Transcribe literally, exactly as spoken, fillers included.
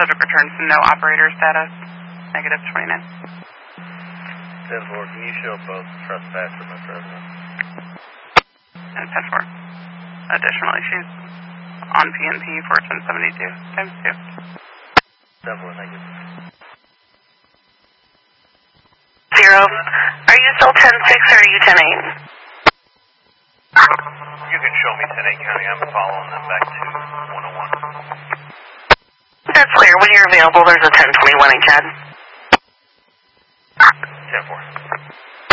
subject returns no operator status, negative twenty-nine. ten four, can you show both trespasser and resident? And ten four. Additionally, she's on P N P for ten seventy-two times two. ten four, thank you. Zero. Are you still ten six or are you ten eight? You can show me ten eight County. I'm following them back to one oh one. That's clear. When you're available, there's a ten twenty-one in C A D. ten four.